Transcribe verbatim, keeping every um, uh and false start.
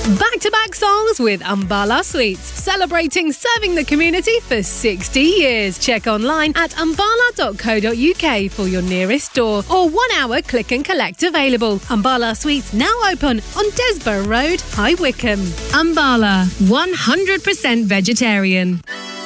Back-to-back songs with Umbala Sweets, celebrating serving the community for sixty years. Check online at umbala dot co dot uk for your nearest store or one-hour click and collect available. Umbala Sweets now open on Desborough Road, High Wycombe. Umbala, one hundred percent vegetarian.